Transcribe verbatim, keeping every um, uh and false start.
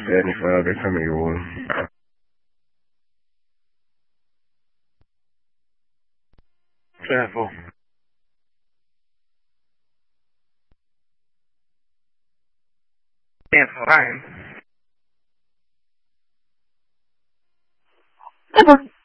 seventy-five, they tell me you will. Careful. Stand for Ryan.